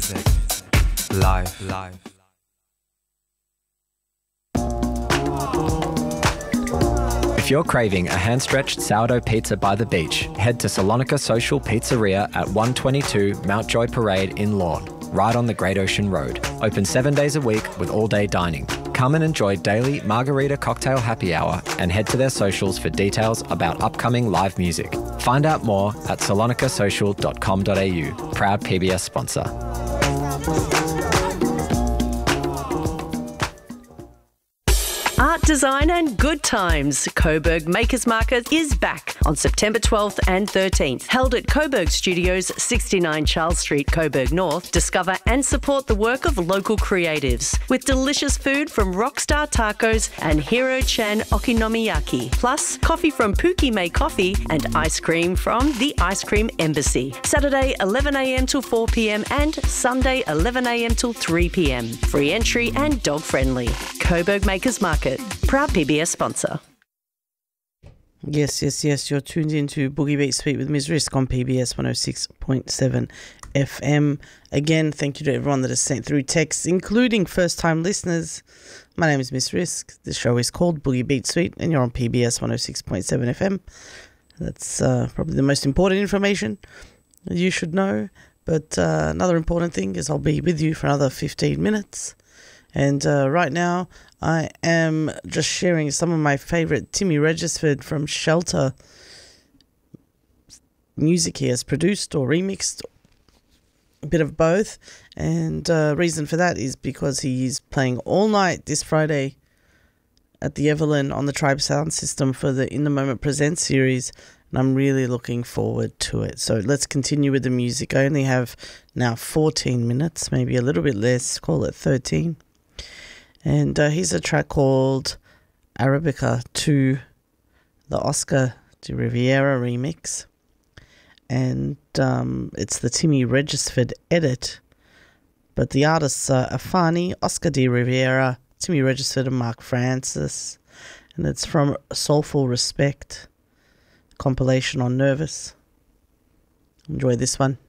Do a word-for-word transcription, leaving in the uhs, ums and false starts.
music. Live, live. If you're craving a hand-stretched sourdough pizza by the beach, head to Salonika Social Pizzeria at one twenty-two Mountjoy Parade in Lorne, right on the Great Ocean Road. Open seven days a week with all-day dining. Come and enjoy daily margarita cocktail happy hour and head to their socials for details about upcoming live music. Find out more at salonika social dot com dot a u. Proud P B S sponsor. Art, design and good times. Coburg Makers Market is back on September twelfth and thirteenth. Held at Coburg Studios, sixty-nine Charles Street, Coburg North. Discover and support the work of local creatives with delicious food from Rockstar Tacos and Hiro Chan Okonomiyaki. Plus, coffee from Pookie May Coffee and ice cream from the Ice Cream Embassy. Saturday eleven a m till four p m and Sunday eleven a m till three p m. Free entry and dog friendly. Coburg Makers Market. Proud P B S sponsor. Yes, yes, yes. You're tuned into Boogie Beat Suite with Miz Risk on P B S one oh six point seven F M. Again, thank you to everyone that has sent through texts, including first-time listeners. My name is Miz Risk. The show is called Boogie Beat Suite, and you're on P B S one oh six point seven F M. That's uh, probably the most important information you should know. But uh, another important thing is I'll be with you for another fifteen minutes. And uh, right now, I am just sharing some of my favourite Timmy Regisford from Shelter music he has produced or remixed, a bit of both. And uh, reason for that is because he's playing all night this Friday at the Evelyn on the Tribe Sound System for the In the Moment Presents series. And I'm really looking forward to it. So let's continue with the music. I only have now fourteen minutes, maybe a little bit less, call it thirteen. And uh, here's a track called Arabica to the Oscar de Riviera remix. And um, it's the Timmy Regisford edit. But the artists are Afani, Oscar de Riviera, Timmy Regisford and Mark Francis. And it's from Soulful Respect compilation on Nervous. Enjoy this one.